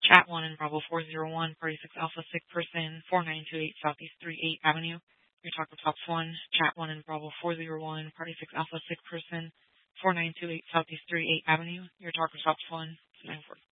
Chat 1 in Bravo 401, Party 6 Alpha 6 person, 4928 Southeast 38 Avenue. Your talk with Tops 1. Chat 1 in Bravo 401, Party 6 Alpha 6 person, 4928 Southeast 38 Avenue. Your talk with Tops 1. 94.